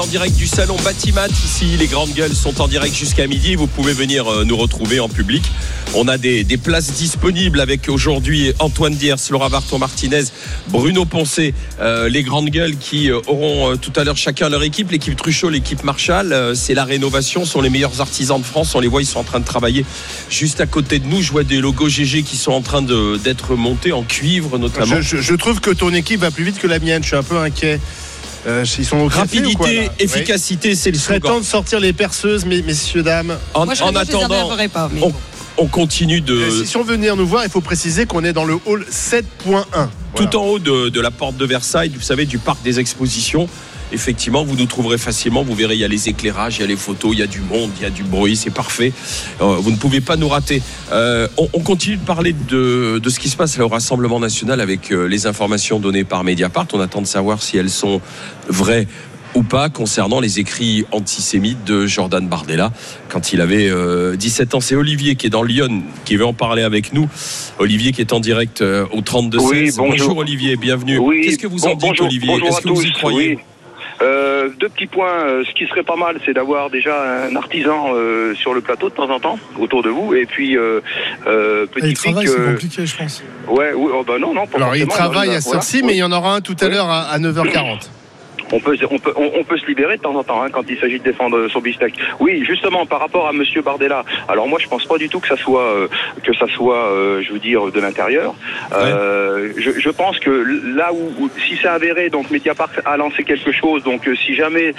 En direct du salon Batimat, ici les grandes gueules sont en direct jusqu'à midi. Vous pouvez venir nous retrouver en public. On a des places disponibles avec aujourd'hui Antoine Diers, Laura Barton-Martinez, Bruno Poncet, les grandes gueules qui auront tout à l'heure chacun leur équipe. L'équipe Truchot, l'équipe Marshall, c'est la rénovation, sont les meilleurs artisans de France. On les voit, ils sont en train de travailler juste à côté de nous. Je vois des logos GG qui sont en train d'être montés en cuivre notamment. Je trouve que ton équipe va plus vite que la mienne, je suis un peu inquiet. Ils sont rapidité, quoi, efficacité, oui. C'est le slogan. Il serait temps de sortir les perceuses, messieurs, dames. En attendant, on continue de... Si on veut venir nous voir, il faut préciser qu'on est dans le hall 7.1. Tout en haut de la porte de Versailles, vous savez, du parc des expositions. Effectivement, vous nous trouverez facilement. Vous verrez, il y a les éclairages, il y a les photos, il y a du monde, il y a du bruit, c'est parfait. Vous ne pouvez pas nous rater. On continue de parler de ce qui se passe là au Rassemblement National avec les informations données par Mediapart. On attend de savoir si elles sont vraies ou pas concernant les écrits antisémites de Jordan Bardella quand il avait 17 ans. C'est Olivier qui est dans Lyon qui veut en parler avec nous. Olivier qui est en direct au 32-16. Oui, bonjour Olivier, bienvenue. Oui, qu'est-ce que vous en dites Olivier? Est-ce que vous y croyez? Deux petits points. Ce qui serait pas mal, c'est d'avoir déjà un artisan sur le plateau de temps en temps autour de vous. Et puis petit il travaille, c'est compliqué, je pense. Ouais, oh bah non, pas alors il travaille à cette heure-ci, mais il y en aura un tout à l'heure à 9h40. On peut se libérer de temps en temps quand il s'agit de défendre son bistec. Oui, justement par rapport à Monsieur Bardella. Alors moi je pense pas du tout que ça soit je veux dire de l'intérieur. Je pense que là où si c'est avéré, donc Mediapart a lancé quelque chose. Donc si jamais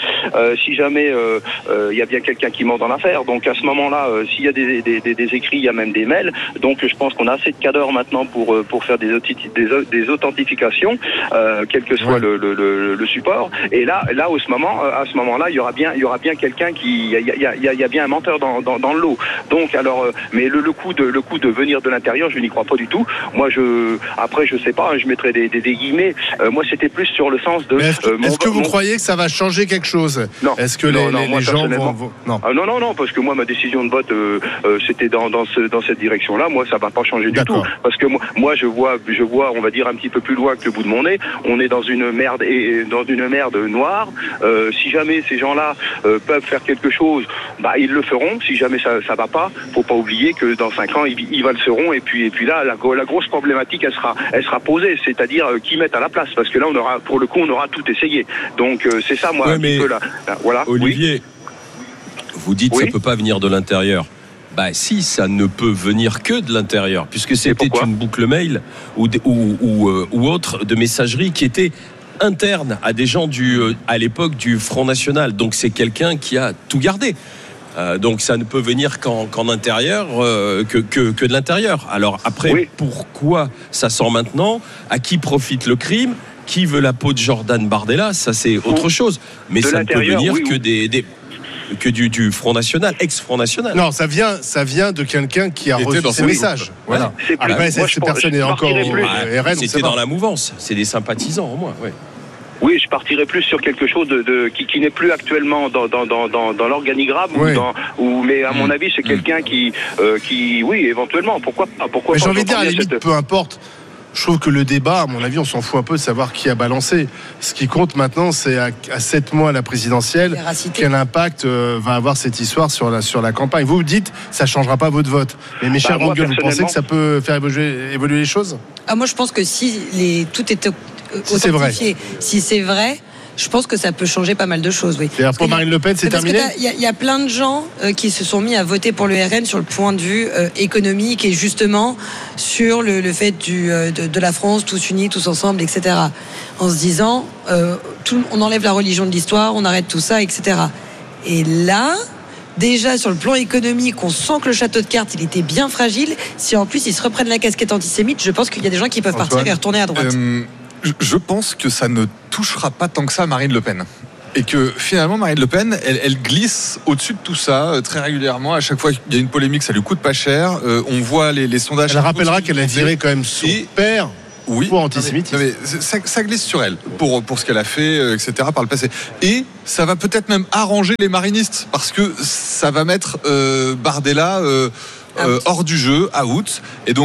il y a bien quelqu'un qui ment dans l'affaire. Donc à ce moment-là, s'il y a des écrits, il y a même des mails. Donc je pense qu'on a assez de cadres maintenant pour faire des authentifications, quel que soit le support. Et là, à ce moment-là, il y aura bien quelqu'un il y a bien un menteur dans le lot. Donc, alors, mais le coup de venir de l'intérieur, je n'y crois pas du tout. Moi, je sais pas, je mettrais des guillemets. Moi, c'était plus sur le sens de. Est-ce que vous croyez que ça va changer quelque chose? Non. Est-ce que les gens vont non. Non, parce que moi, ma décision de vote, c'était dans cette direction-là. Moi, ça va pas changer du tout, parce que moi, je vois, on va dire un petit peu plus loin que le bout de mon nez. On est dans une merde noire. Si jamais ces gens-là peuvent faire quelque chose, ils le feront. Si jamais ça va pas, faut pas oublier que dans 5 ans ils le feront. Et puis là, la grosse problématique, elle sera posée, c'est-à-dire qui mettent à la place, parce que là on aura tout essayé. Donc c'est ça, moi, un petit peu là. Voilà. Olivier, vous dites ça peut pas venir de l'intérieur. Si, ça ne peut venir que de l'intérieur, puisque c'était une boucle mail ou autre de messagerie qui était interne à des gens à l'époque du Front National. Donc c'est quelqu'un qui a tout gardé. Donc ça ne peut venir qu'en intérieur, que de l'intérieur. Alors après, pourquoi ça sort maintenant? À qui profite le crime? Qui veut la peau de Jordan Bardella? Ça c'est autre chose. Mais ça ne peut venir que du Front National, ex-Front National. Non, ça vient de quelqu'un qui a reçu ces messages. Voilà. Après, cette personne est encore RN. C'était dans la mouvance. C'est des sympathisants au moins. Ouais. Oui, je partirais plus sur quelque chose qui n'est plus actuellement dans l'organigramme mais à mon avis c'est quelqu'un qui oui, éventuellement, pourquoi pas. Mais j'ai envie de dire, à la limite, peu importe. Je trouve que le débat, à mon avis, on s'en fout un peu de savoir qui a balancé. Ce qui compte maintenant, c'est à 7 mois à la présidentielle, quel impact va avoir cette histoire sur la campagne. Vous dites, ça ne changera pas votre vote. Mais mes chers grands gueules, vous pensez que ça peut faire évoluer les choses? Moi, je pense que si tout est authentifié, si c'est vrai, je pense que ça peut changer pas mal de choses, oui. C'est-à-dire pour Marine Le Pen, c'est terminé? Il y a plein de gens qui se sont mis à voter pour le RN sur le point de vue économique et justement sur le fait de la France, tous unis, tous ensemble, etc. En se disant, on enlève la religion de l'histoire, on arrête tout ça, etc. Et là, déjà sur le plan économique, on sent que le château de cartes, il était bien fragile. Si en plus ils se reprennent la casquette antisémite, je pense qu'il y a des gens qui peuvent partir et retourner à droite. Je pense que ça ne touchera pas tant que ça Marine Le Pen. Et que finalement Marine Le Pen, elle glisse au-dessus de tout ça très régulièrement. À chaque fois qu'il y a une polémique, ça lui coûte pas cher. On voit les sondages. Elle rappellera qu'elle a viré quand même son père pour antisémitisme. Mais ça glisse sur elle pour ce qu'elle a fait, etc. par le passé. Et ça va peut-être même arranger les marinistes parce que ça va mettre Bardella hors du jeu, out. Et donc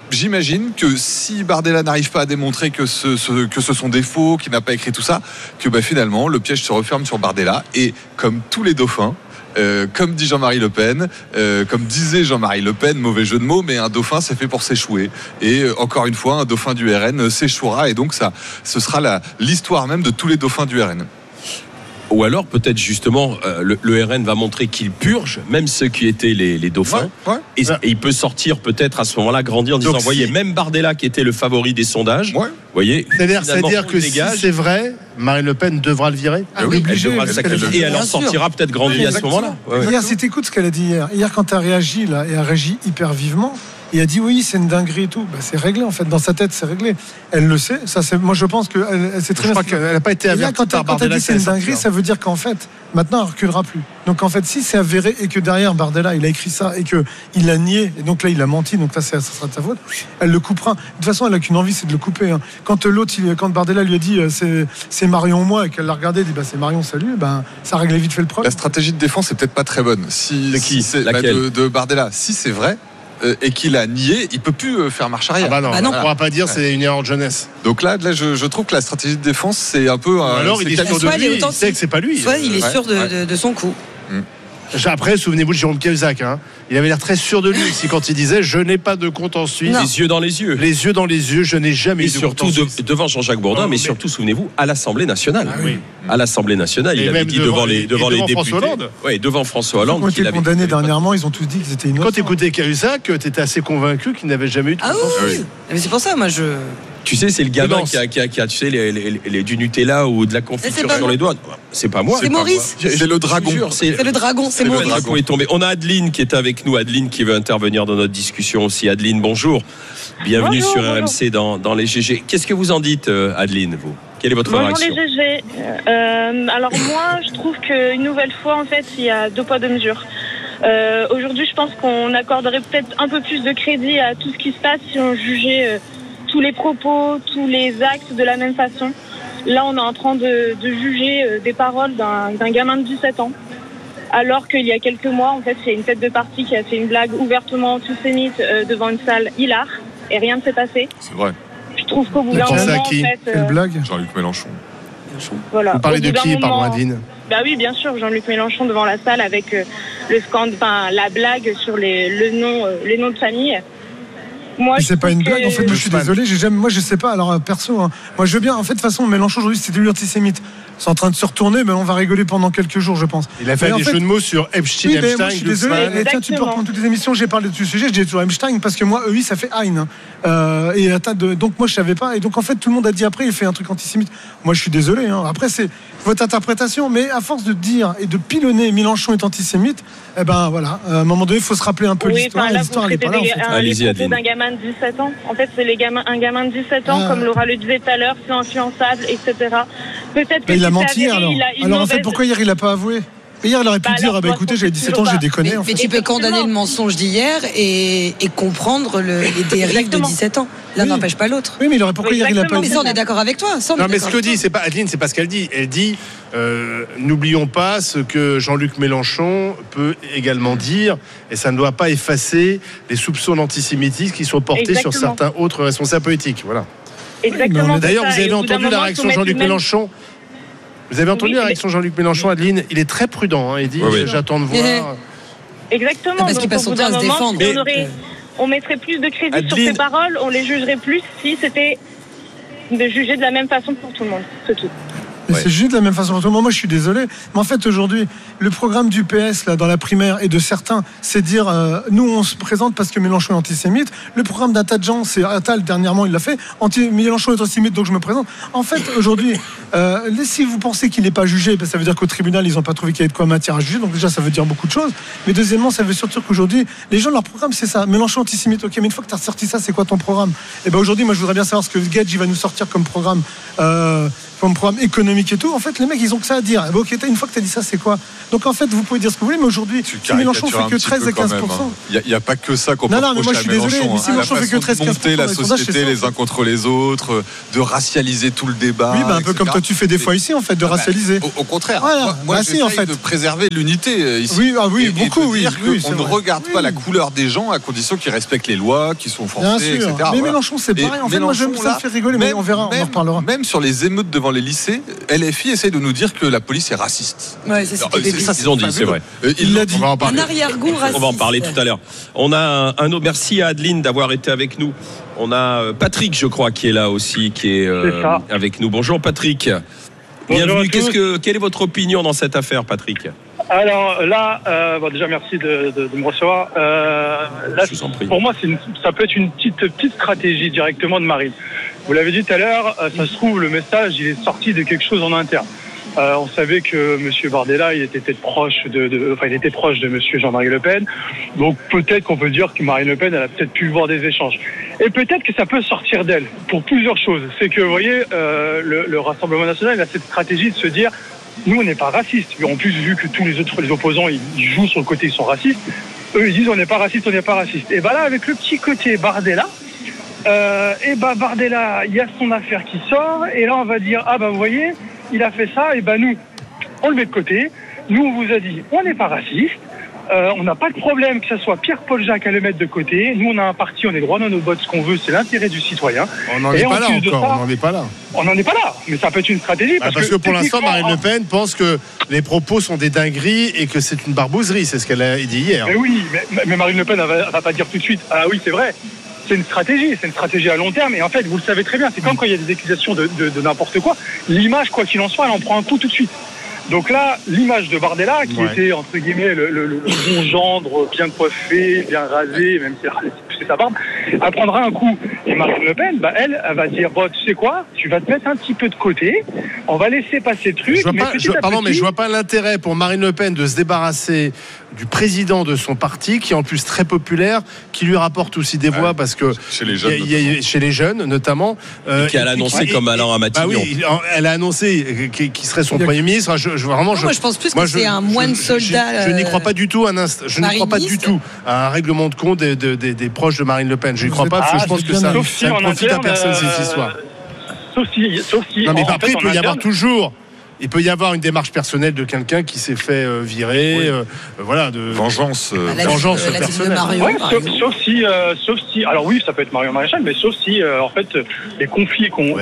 j'imagine que si Bardella n'arrive pas à démontrer que ce sont des faux, qu'il n'a pas écrit tout ça, que finalement le piège se referme sur Bardella. Et comme tous les dauphins, comme dit Jean-Marie Le Pen, comme disait Jean-Marie Le Pen, mauvais jeu de mots, mais un dauphin c'est fait pour s'échouer. Et encore une fois, un dauphin du RN s'échouera, et donc ce sera l'histoire même de tous les dauphins du RN. Ou alors peut-être justement le RN va montrer qu'il purge même ceux qui étaient les dauphins, et il peut sortir peut-être à ce moment-là grandir en disant donc, voyez, même Bardella qui était le favori des sondages, voyez, c'est-à-dire que si c'est vrai, Marine Le Pen devra le virer. Oui, elle devra le sacrifier et elle en sortira peut-être grandi à ce moment-là. Hier, si t'écoutes ce qu'elle a dit hier quand t'as réagi là, et elle réagit hyper vivement. Il a dit oui, c'est une dinguerie et tout. C'est réglé en fait. Dans sa tête, c'est réglé. Elle le sait. Ça, moi, je pense que c'est très. Je crois qu'elle n'a pas été avertie par Bardella. Quand elle dit c'est une dinguerie, ça veut dire qu'en fait, maintenant, elle reculera plus. Donc en fait, si c'est avéré et que derrière Bardella, il a écrit ça et que il a nié et donc là, il a menti. Donc là, ça sera de sa faute. Elle le coupera. De toute façon, elle a qu'une envie, c'est de le couper. Quand quand Bardella lui a dit c'est Marion moi et qu'elle l'a regardé, elle dit c'est Marion, salut. Ça réglait vite fait le problème. La stratégie de défense est peut-être pas très bonne. De Bardella. Si c'est vrai. Et qu'il a nié, il peut plus faire marche arrière. Non, on ne pourra pas dire c'est une erreur de jeunesse. Donc là je trouve que la stratégie de défense c'est un peu. Alors il est sûr de lui, il sait que c'est pas lui. Soit il est sûr de son coup. Après, souvenez-vous de Jérôme Cahuzac. Il avait l'air très sûr de lui ici quand il disait je n'ai pas de compte en Suisse. Les yeux dans les yeux. Les yeux dans les yeux, je n'ai jamais eu de compte en Suisse. Surtout devant Jean-Jacques Bourdin, mais surtout, souvenez-vous, à l'Assemblée nationale. À l'Assemblée nationale, il avait dit devant les députés. François Hollande. Oui, devant François Hollande. Quand il a été condamné dernièrement, ils ont tous dit qu'ils étaient innocents. Quand tu écoutais Cahuzac, tu étais assez convaincu qu'il n'avait jamais eu de compte en Suisse. Mais c'est pour ça, moi, Tu sais, c'est le gamin qui a tu sais, du Nutella ou de la confiture sur les doigts. C'est pas moi. C'est Maurice. C'est le dragon. C'est le dragon, c'est Maurice. Le dragon est tombé. On a Adeline qui est avec nous. Adeline qui veut intervenir dans notre discussion aussi. Adeline, bonjour. Bienvenue sur RMC dans les GG. Qu'est-ce que vous en dites, Adeline, vous ? Quelle est votre réaction ? Bonjour les GG. Alors moi, je trouve qu'une nouvelle fois, en fait, il y a deux poids, deux mesures. Aujourd'hui, je pense qu'on accorderait peut-être un peu plus de crédit à tout ce qui se passe si on jugeait tous les propos, tous les actes de la même façon. Là, on est en train de juger des paroles d'un gamin de 17 ans. Alors qu'il y a quelques mois, en fait, c'est une tête de parti qui a fait une blague ouvertement antisémite devant une salle hilar et rien ne s'est passé. C'est vrai. Je trouve qu'au bout d'un moment, en fait... Quelle blague ? Jean-Luc Mélenchon. Voilà. Vous parlez de qui, pardon, Adeline ? Oui, bien sûr, Jean-Luc Mélenchon devant la salle avec la blague sur les noms de famille. Moi, c'est pas une blague, en fait, moi je suis désolé, moi je sais pas, alors perso, moi je veux bien, en fait, de toute façon, Mélenchon aujourd'hui c'était lui antisémite. C'est en train de se retourner, mais on va rigoler pendant quelques jours, je pense. Il a fait des jeux de mots sur Epstein, oui, moi, je suis désolé, tiens, tu peux reprendre toutes les émissions, j'ai parlé de ce sujet, je dis toujours Epstein, parce que moi, EI, ça fait Hein. Donc moi je savais pas, et donc en fait tout le monde a dit après, il fait un truc antisémite. Moi je suis désolé, après c'est votre interprétation, mais à force de dire et de pilonner Mélenchon est antisémite, voilà, à un moment donné, il faut se rappeler un peu l'histoire. L'histoire, elle est pas là, en fait. Allez-y, Adeline. D'un gamin de 17 ans. En fait, c'est un gamin de 17 ans, comme Laura le disait tout à l'heure, c'est influençable, etc. Peut-être que il a menti hier, alors en fait, pourquoi hier il a pas avoué ? Hier, il aurait pu dire écoutez, j'avais 17 ans, j'ai déconné. Mais tu peux condamner le mensonge d'hier et comprendre les dérives de 17 ans. L'un n'empêche pas l'autre. Oui, mais pourquoi hier il a pas dit ? Mais ça, on est d'accord avec toi. Non, mais ce que dit, c'est pas Adeline, c'est pas ce qu'elle dit. Elle dit n'oublions pas ce que Jean-Luc Mélenchon peut également dire, et ça ne doit pas effacer les soupçons d'antisémitisme qui sont portés sur certains autres responsables politiques. Voilà. Exactement. D'ailleurs, vous avez entendu la réaction de Jean-Luc Mélenchon. Vous avez entendu la réaction de Jean-Luc Mélenchon, Adeline ? Il est très prudent. Il dit j'attends de voir. Exactement. Parce qu'il passe son temps à se défendre. On mettrait plus de crédit sur ses paroles, on les jugerait plus si c'était de juger de la même façon pour tout le monde. C'est tout. Mais c'est juste de la même façon. Moi, je suis désolé. Mais en fait, aujourd'hui, le programme du PS, là, dans la primaire, et de certains, c'est dire, nous, on se présente parce que Mélenchon est antisémite. Le programme d'un tas de gens, c'est Attal, dernièrement, il l'a fait. Mélenchon est antisémite, donc je me présente. En fait, aujourd'hui, si vous pensez qu'il n'est pas jugé, ça veut dire qu'au tribunal, ils n'ont pas trouvé qu'il y avait de quoi matière à juger. Donc déjà, ça veut dire beaucoup de choses. Mais deuxièmement, ça veut surtout qu'aujourd'hui, les gens, leur programme, c'est ça. Mélenchon antisémite, ok, mais une fois que tu as sorti ça, c'est quoi ton programme ? Et aujourd'hui, moi, je voudrais bien savoir ce que Gadji va nous sortir comme programme économique économique et tout. En fait, les mecs, ils ont que ça à dire. Ok, une fois que tu as dit ça, c'est quoi? Donc en fait, vous pouvez dire ce que vous voulez, mais aujourd'hui, si Mélenchon fait que 13 et 15%. Il n'y a pas que ça qu'on peut reprocher à Mélenchon. Non, mais moi je suis désolé, mais si Mélenchon fait que 13 15%. Monter la société les uns contre les autres, de racialiser tout le débat. Oui, un peu comme toi tu fais des fois ici, en fait, de racialiser. Au contraire. Moi, j'essaie de préserver l'unité ici. Oui, beaucoup, oui. On ne regarde pas la couleur des gens à condition qu'ils respectent les lois, qu'ils sont français, etc. Mais Mélenchon, c'est pareil. En fait, moi, ça me fait rigoler, mais on verra, on en reparlera. Même sur les émeutes devant les lycées, LFI essaie de nous dire que la police est raciste. Ouais, c'est ça qu'ils ont dit, c'est vrai. Il l'a dit. Un arrière-goût raciste. On va en parler tout à l'heure. On a un autre. Merci à Adeline d'avoir été avec nous. On a Patrick, je crois, qui est là aussi, qui est avec nous. Bonjour Patrick. Bienvenue. Quelle est votre opinion dans cette affaire, Patrick? Alors là, déjà merci de me recevoir. Là, pour moi, ça peut être une petite stratégie directement de Marine. Vous l'avez dit tout à l'heure, ça se trouve le message il est sorti de quelque chose en interne. On savait que M. Bardella, il était proche de M. Jean-Marie Le Pen. Donc peut-être qu'on peut dire que Marine Le Pen, elle a peut-être pu voir des échanges. Et peut-être que ça peut sortir d'elle pour plusieurs choses. C'est que, vous voyez, le Rassemblement National, il a cette stratégie de se dire, nous, on n'est pas racistes. En plus, vu que tous les opposants, ils jouent sur le côté, ils sont racistes. Eux, ils disent, on n'est pas racistes, on n'est pas racistes. Et là, avec le petit côté Bardella, Bardella, il y a son affaire qui sort. Et là, on va dire, vous voyez, il a fait ça, nous, on le met de côté. Nous, on vous a dit, on n'est pas raciste. On n'a pas de problème que ce soit Pierre-Paul Jacques à le mettre de côté. Nous, on a un parti, on est droit dans nos bottes. Ce qu'on veut, c'est l'intérêt du citoyen. On n'en est pas là encore. On n'en est pas là. On n'en est pas là. Mais ça peut être une stratégie. Parce que pour l'instant, Marine Le Pen pense que les propos sont des dingueries et que c'est une barbouzerie. C'est ce qu'elle a dit hier. Mais oui, mais Marine Le Pen, elle va pas dire tout de suite. Ah oui, c'est vrai. C'est une stratégie à long terme. Et en fait, vous le savez très bien, c'est comme quand il y a des accusations de n'importe quoi. L'image, quoi qu'il en soit, elle en prend un coup tout de suite. Donc là, l'image de Bardella, qui était, entre guillemets, le bon gendre, bien coiffé, bien rasé, même si c'est sa barbe, elle prendra un coup. Et Marine Le Pen, elle va dire, tu sais quoi, tu vas te mettre un petit peu de côté, on va laisser passer le truc. Je vois pas l'intérêt pour Marine Le Pen de se débarrasser du président de son parti, qui est en plus très populaire, qui lui rapporte aussi des voix, parce que chez les jeunes notamment. Et qui a annoncé comme Alain à Matignon. Elle a annoncé qui serait son Premier ministre. Moi, je pense plus que c'est un moine soldat. Je n'y crois pas du tout je ne crois pas du tout à un règlement de compte des proches de Marine Le Pen. Je n'y crois pas, parce que je pense que ça ne profite à personne, cette histoire. Sauf si. Non, mais après, il peut y avoir une démarche personnelle de quelqu'un qui s'est fait virer, de vengeance personnelle. Sauf si, alors oui, ça peut être Marion Maréchal, mais sauf si, en fait, les conflits qu'on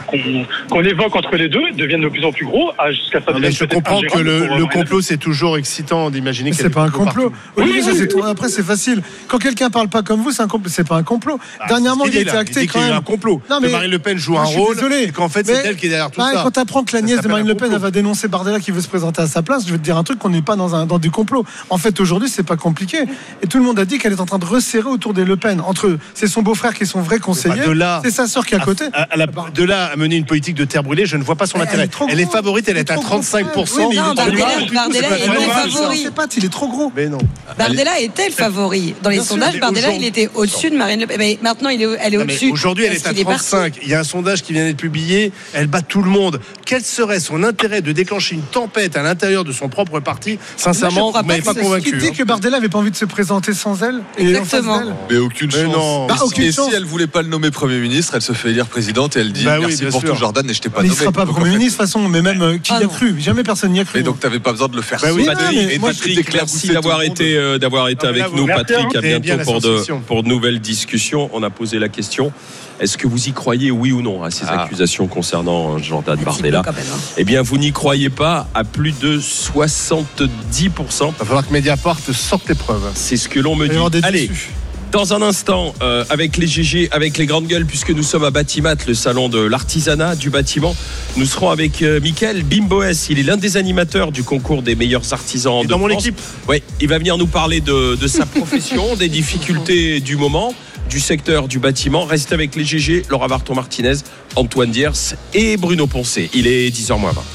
évoque entre les deux deviennent de plus en plus gros, jusqu'à ça. Mais je comprends que le complot, c'est toujours excitant d'imaginer que c'est pas un complot. Après, c'est facile. Quand quelqu'un parle pas comme vous, c'est pas un complot. Dernièrement, il a été acté quand même. Il y a un complot. Que Marine Le Pen joue un rôle. Et qu'en fait, c'est elle qui est derrière tout ça. Quand t'apprends que la nièce de Marine Le Pen, elle va dénoncer Bardella qui veut se présenter à sa place, je vais te dire un truc, qu'on n'est pas dans du complot. En fait, aujourd'hui, c'est pas compliqué. Et tout le monde a dit qu'elle est en train de resserrer autour des Le Pen. C'est son beau-frère qui est son vrai conseiller, c'est sa sœur qui est à côté. De là à mener une politique de terre brûlée, je ne vois pas son intérêt. Elle est favorite, elle est à 35%. Non, Bardella est favori. Il est trop gros. Mais non. Bardella était le favori. Dans les sondages, Bardella, il était au-dessus de Marine Le Pen. Mais maintenant, elle est au-dessus. Aujourd'hui, elle est à 35. Il y a un sondage qui vient d'être publié. Elle bat tout le monde. Quel serait son intérêt de déclencher une tempête à l'intérieur de son propre parti? Sincèrement, vous m'avez pas convaincu. Il dit que Bardella n'avait pas envie de se présenter sans elle. Exactement. Mais aucune chance. Et si elle voulait pas le nommer Premier ministre, elle se fait élire présidente et elle dit merci pour tout, Jordan, et je t'ai pas nommé. Il sera pas Premier ministre de toute façon, mais même qui y a cru? Jamais personne n'y a cru. Et donc t'avais pas besoin de le faire. Et Patrick, merci d'avoir été avec nous, Patrick. À bientôt pour de nouvelles discussions. On a posé la question. Est-ce que vous y croyez, oui ou non, à ces accusations concernant Jordan Bardella? Eh bien, vous n'y croyez pas à plus de 70%. Il va falloir que Mediapart sorte les preuves. C'est ce que l'on me dit. Allez, dans un instant, avec les GG, avec les grandes gueules, puisque nous sommes à Batimat, le salon de l'artisanat du bâtiment, nous serons avec Mickaël Bimboès. Il est l'un des animateurs du concours des meilleurs artisans de France. Dans mon équipe. Oui, il va venir nous parler de sa profession, des difficultés du moment, du secteur du bâtiment. Restez avec les GG, Laura Varton-Martinez, Antoine Diers et Bruno Poncet. Il est 10h moins 20.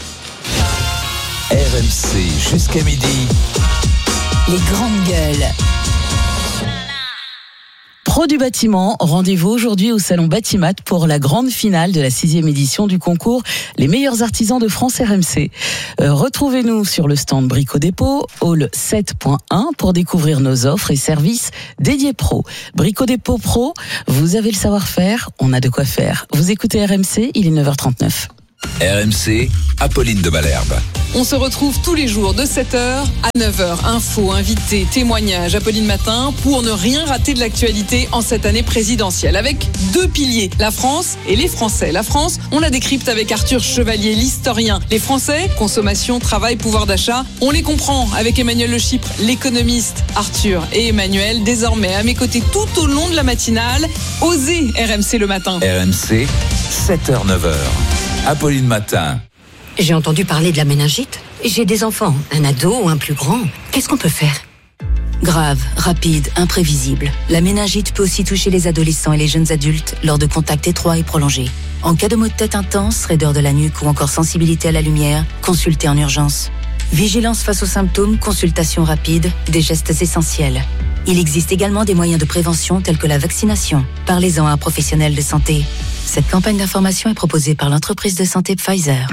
RMC jusqu'à midi. Les grandes gueules. Pro du bâtiment, rendez-vous aujourd'hui au salon Batimat pour la grande finale de la 6e édition du concours Les meilleurs artisans de France RMC. Retrouvez-nous sur le stand Brico Dépôt, hall 7.1 pour découvrir nos offres et services dédiés pro. Brico Dépôt Pro, vous avez le savoir-faire, on a de quoi faire. Vous écoutez RMC, il est 9h39. RMC, Apolline de Malherbe. On se retrouve tous les jours de 7h à 9h. Infos, invités, témoignages, Apolline Matin pour ne rien rater de l'actualité en cette année présidentielle. Avec 2 piliers, la France et les Français. La France, on la décrypte avec Arthur Chevalier, l'historien. Les Français, consommation, travail, pouvoir d'achat. On les comprend avec Emmanuel Le Chypre, l'économiste. Arthur et Emmanuel, désormais à mes côtés tout au long de la matinale. Osez RMC le matin. RMC, 7h-9h. Apolline Matin. J'ai entendu parler de la méningite. J'ai des enfants, un ado ou un plus grand. Qu'est-ce qu'on peut faire ? Grave, rapide, imprévisible. La méningite peut aussi toucher les adolescents et les jeunes adultes lors de contacts étroits et prolongés. En cas de maux de tête intense, raideur de la nuque ou encore sensibilité à la lumière, consultez en urgence. Vigilance face aux symptômes, consultation rapide, des gestes essentiels. Il existe également des moyens de prévention tels que la vaccination. Parlez-en à un professionnel de santé. Cette campagne d'information est proposée par l'entreprise de santé Pfizer.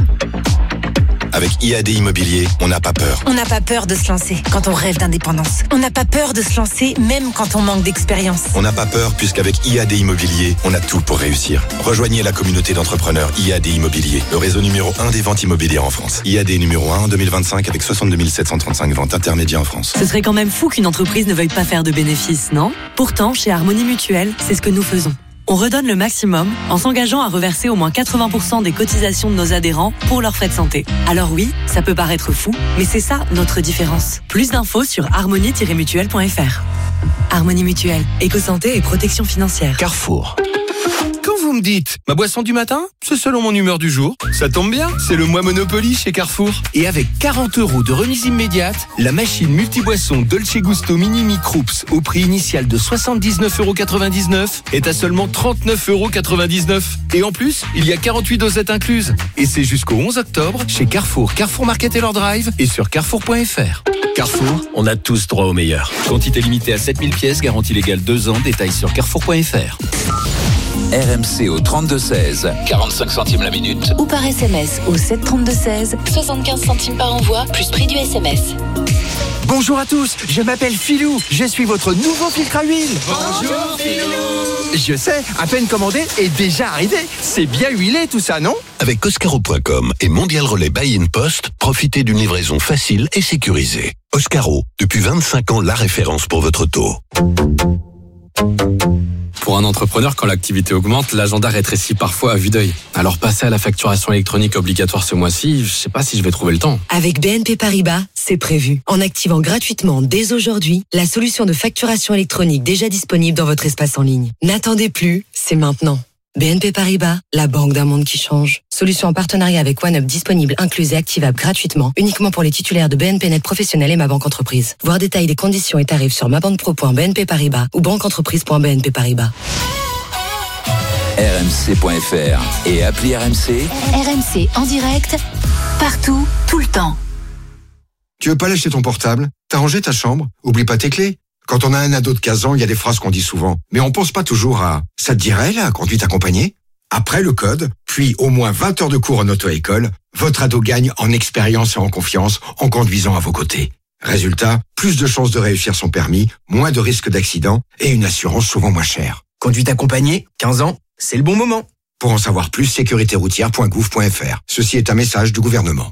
Avec IAD Immobilier, on n'a pas peur. On n'a pas peur de se lancer quand on rêve d'indépendance. On n'a pas peur de se lancer même quand on manque d'expérience. On n'a pas peur puisqu'avec IAD Immobilier, on a tout pour réussir. Rejoignez la communauté d'entrepreneurs IAD Immobilier, le réseau numéro 1 des ventes immobilières en France. IAD numéro 1 en 2025 avec 62 735 ventes intermédiaires en France. Ce serait quand même fou qu'une entreprise ne veuille pas faire de bénéfices, non ? Pourtant, chez Harmonie Mutuelle, c'est ce que nous faisons. On redonne le maximum en s'engageant à reverser au moins 80% des cotisations de nos adhérents pour leurs frais de santé. Alors oui, ça peut paraître fou, mais c'est ça notre différence. Plus d'infos sur harmonie-mutuelle.fr. Harmonie Mutuelle, éco-santé et protection financière. Carrefour. Quand vous me dites ma boisson du matin, c'est selon mon humeur du jour. Ça tombe bien, c'est le mois Monopoly chez Carrefour. Et avec 40 € de remise immédiate, la machine multiboisson Dolce Gusto Mini Microups au prix initial de 79,99 € est à seulement 39,99 €. Et en plus, il y a 48 dosettes incluses. Et c'est jusqu'au 11 octobre chez Carrefour, Carrefour Market et leur Drive et sur carrefour.fr. Carrefour, on a tous droit au meilleur. Quantité limitée à 7000 pièces, garantie légale 2 ans, détails sur carrefour.fr. RMC au 32-16, 45 centimes la minute. Ou par SMS au 732-16, 75 centimes par envoi, plus prix du SMS. Bonjour à tous, je m'appelle Philou, je suis votre nouveau filtre à huile. Bonjour Philou. Je sais, à peine commandé et déjà arrivé. C'est bien huilé tout ça, non ? Avec Oscaro.com et Mondial Relais Buy in Post, profitez d'une livraison facile et sécurisée. Oscaro, depuis 25 ans la référence pour votre auto. Pour un entrepreneur, quand l'activité augmente, l'agenda rétrécit parfois à vue d'œil. Alors passer à la facturation électronique obligatoire ce mois-ci, je sais pas si je vais trouver le temps. Avec BNP Paribas, c'est prévu. En activant gratuitement dès aujourd'hui la solution de facturation électronique déjà disponible dans votre espace en ligne. N'attendez plus, c'est maintenant. BNP Paribas, la banque d'un monde qui change. Solution en partenariat avec OneUp disponible, incluse et activable gratuitement, uniquement pour les titulaires de BNP Net Professionnel et Ma Banque Entreprise. Voir détails des conditions et tarifs sur mabanquepro.bnp Paribas ou banqueentreprise.bnp Paribas. RMC.fr et appli RMC. RMC en direct, partout, tout le temps. Tu veux pas lâcher ton portable ? T'as rangé ta chambre ? Oublie pas tes clés. Quand on a un ado de 15 ans, il y a des phrases qu'on dit souvent. Mais on pense pas toujours à « ça te dirait la conduite accompagnée ?» Après le code, puis au moins 20 heures de cours en auto-école, votre ado gagne en expérience et en confiance en conduisant à vos côtés. Résultat, plus de chances de réussir son permis, moins de risques d'accident et une assurance souvent moins chère. Conduite accompagnée, 15 ans, c'est le bon moment. Pour en savoir plus, sécuritéroutière.gouv.fr. Ceci est un message du gouvernement.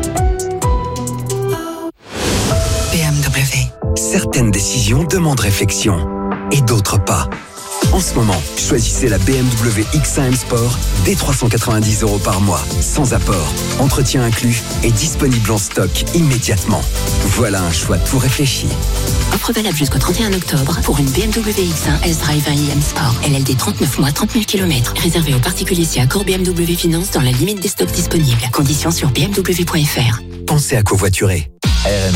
BMW. Certaines décisions demandent réflexion et d'autres pas. En ce moment, choisissez la BMW X1 M Sport dès 390 € par mois, sans apport, entretien inclus et disponible en stock immédiatement. Voilà un choix tout réfléchi. Offre valable jusqu'au 31 octobre pour une BMW X1 S-Drive 1 M Sport. LLD 39 mois, 30 000 km. Réservé aux particuliers si accord BMW Finance dans la limite des stocks disponibles. Conditions sur bmw.fr. Pensez à covoiturer. RMC.